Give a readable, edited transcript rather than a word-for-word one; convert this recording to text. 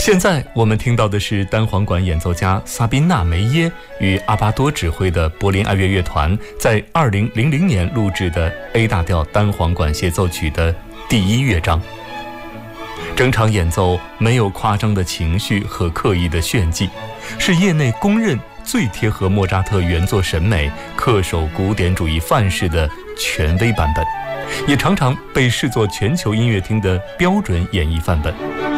现在我们听到的是单簧管演奏家萨宾娜·梅耶与阿巴多指挥的柏林爱乐乐团在2000年录制的 A 大调单簧管协奏曲的第1乐章。整场演奏没有夸张的情绪和刻意的炫技，是业内公认最贴合莫扎特原作审美、恪守古典主义范式的权威版本，也常常被视作全球音乐厅的标准演绎范本。